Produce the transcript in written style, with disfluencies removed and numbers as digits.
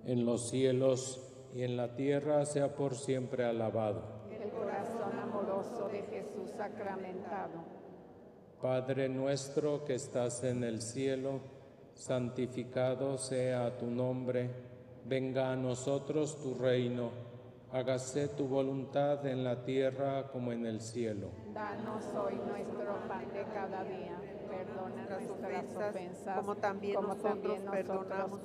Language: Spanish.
en los cielos y en la tierra sea por siempre alabado. El corazón amoroso de Jesús sacramentado. Padre nuestro que estás en el cielo, santificado sea tu nombre, venga a nosotros tu reino, hágase tu voluntad en la tierra como en el cielo. Danos hoy nuestro pan de cada día, perdona nuestras ofensas, como también nosotros perdonamos